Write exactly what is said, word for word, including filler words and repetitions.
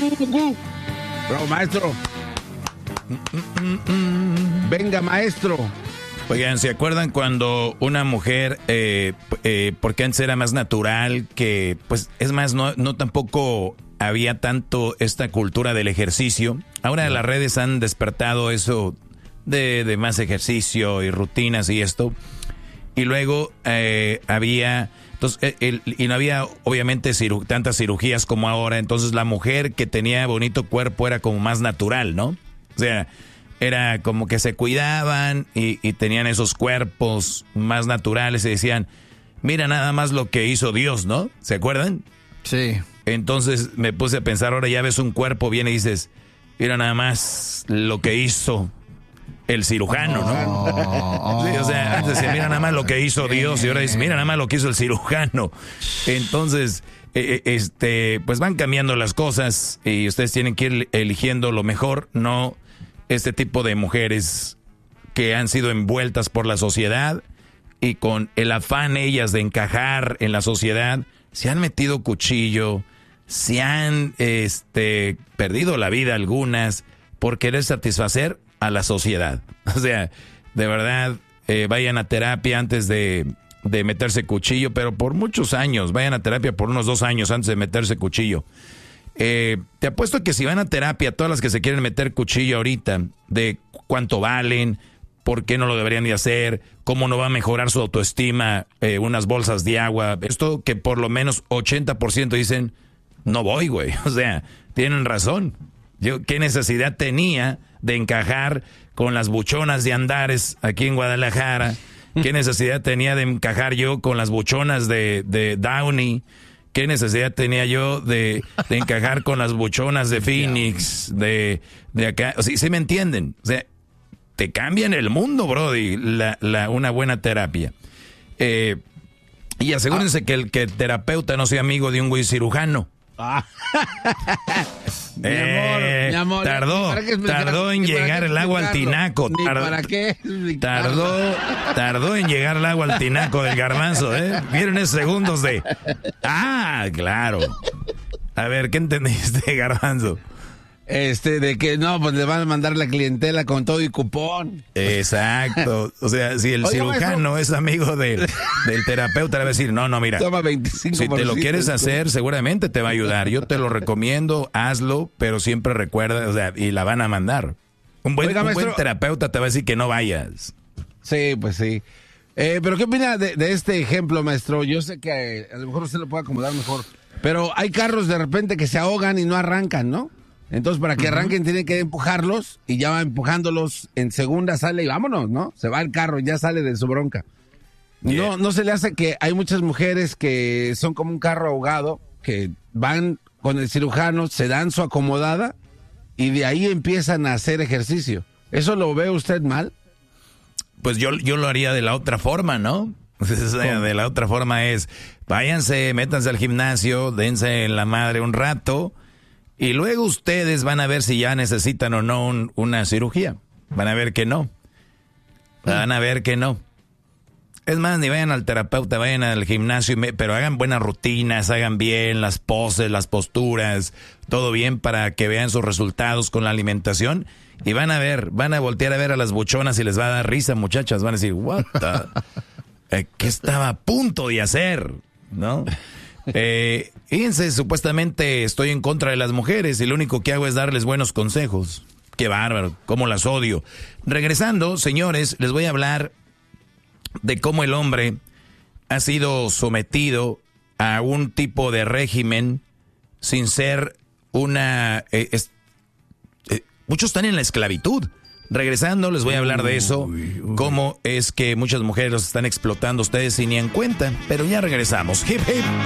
Bravo, maestro. Venga, maestro. Oigan, ¿se acuerdan cuando una mujer, eh, eh, porque antes era más natural, que pues es más, no, no tampoco había tanto esta cultura del ejercicio? Ahora las redes han despertado eso de, de más ejercicio y rutinas y esto. Y luego eh, había, entonces, el, y no había obviamente ciru, tantas cirugías como ahora. Entonces la mujer que tenía bonito cuerpo era como más natural, ¿no? O sea, era como que se cuidaban y, y tenían esos cuerpos más naturales y decían, mira nada más lo que hizo Dios, ¿no? ¿Se acuerdan? Sí. Entonces me puse a pensar, ahora ya ves un cuerpo bien y dices, mira nada más lo que hizo el cirujano, ¿no? Oh, sí, o sea, antes decía, mira nada más lo que hizo Dios y ahora dice, mira nada más lo que hizo el cirujano. Entonces, eh, este, pues van cambiando las cosas y ustedes tienen que ir eligiendo lo mejor, no este tipo de mujeres que han sido envueltas por la sociedad y con el afán ellas de encajar en la sociedad, se han metido cuchillo, se han este, perdido la vida algunas por querer satisfacer a la sociedad. O sea, de verdad, eh, vayan a terapia antes de, de meterse cuchillo, pero por muchos años, vayan a terapia por unos dos años antes de meterse cuchillo. Eh, te apuesto que si van a terapia, todas las que se quieren meter cuchillo ahorita, de cuánto valen, por qué no lo deberían de hacer, cómo no va a mejorar su autoestima, eh, unas bolsas de agua, esto que por lo menos ochenta por ciento dicen, no voy, güey. O sea, tienen razón. Yo, ¿qué necesidad tenía de encajar con las buchonas de Andares aquí en Guadalajara? ¿Qué necesidad tenía de encajar yo con las buchonas de, de Downey? ¿Qué necesidad tenía yo de, de encajar con las buchonas de Phoenix, de, de acá? O sea, ¿sí me entienden? O sea, te cambian el mundo, brody, la, la, una buena terapia. Eh, y asegúrense ah. que, el, que el terapeuta no sea amigo de un güey cirujano. Ah. mi amor, eh, mi amor. Tardó, tardó en llegar el agua al tinaco. Tardó, ¿Para qué? Tardó, tardó en llegar el agua al tinaco del garbanzo, ¿eh? ¿Vieron esos segundos de? Ah, claro. A ver, ¿qué entendiste, garbanzo? Este, de que no, pues le van a mandar la clientela con todo y cupón. Exacto. O sea, si el Oiga, cirujano maestro. es amigo de, del terapeuta, le va a decir, no, no, mira. Toma veinticinco por ciento. Si te lo quieres hacer, seguramente te va a ayudar. Yo te lo recomiendo, hazlo, pero siempre recuerda, o sea, y la van a mandar. Un buen, Oiga, un buen terapeuta te va a decir que no vayas. Sí, pues sí. Eh, pero ¿qué opina de, de este ejemplo, maestro? Yo sé que eh, a lo mejor usted lo puede acomodar mejor, pero hay carros de repente que se ahogan y no arrancan, ¿no? Entonces, para que arranquen, uh-huh. tienen que empujarlos y ya va empujándolos en segunda, sale y vámonos, ¿no? Se va el carro, ya sale de su bronca. Yeah. No, no se le hace que hay muchas mujeres que son como un carro ahogado, que van con el cirujano, se dan su acomodada y de ahí empiezan a hacer ejercicio. ¿Eso lo ve usted mal? Pues yo, yo lo haría de la otra forma, ¿no? De la otra forma es, váyanse, métanse al gimnasio, dense en la madre un rato. Y luego ustedes van a ver si ya necesitan o no un, una cirugía. Van a ver que no. Van a ver que no. Es más, ni vayan al terapeuta, vayan al gimnasio, pero hagan buenas rutinas, hagan bien las poses, las posturas, todo bien para que vean sus resultados con la alimentación. Y van a ver, van a voltear a ver a las buchonas y les va a dar risa, muchachas. Van a decir, what the... ¿Qué estaba a punto de hacer? ¿No? Eh, fíjense, supuestamente estoy en contra de las mujeres y lo único que hago es darles buenos consejos. Qué bárbaro, cómo las odio. Regresando, señores, les voy a hablar de cómo el hombre ha sido sometido a un tipo de régimen sin ser una... Eh, es, eh, muchos están en la esclavitud. Regresando, les voy a hablar de eso, uy, uy. Cómo es que muchas mujeres los están explotando ustedes sin ni en cuenta, pero ya regresamos. Hip, hip.